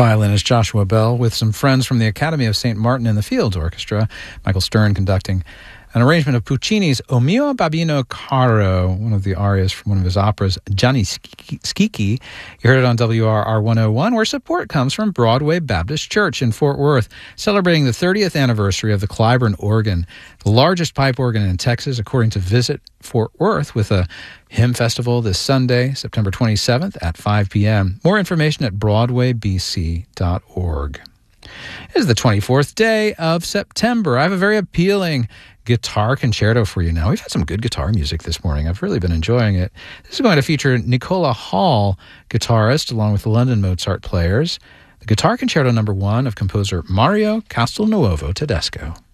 Violinist Joshua Bell with some friends from the Academy of St. Martin in the Fields Orchestra, Michael Stern conducting an arrangement of Puccini's O mio babbino caro, one of the arias from one of his operas, Gianni Schicchi. You heard it on WRR 101, where support comes from Broadway Baptist Church in Fort Worth, celebrating the 30th anniversary of the Clyburn organ, the largest pipe organ in Texas, according to Visit Fort Worth, with a hymn festival this Sunday, September 27th at 5 p.m. More information at broadwaybc.org. It is the 24th day of September. I have a very appealing guitar concerto for you now. We've had some good guitar music this morning. I've really been enjoying it. This is going to feature Nicola Hall, guitarist, along with the London Mozart players. The Guitar Concerto No. 1 of composer Mario Castelnuovo Tedesco.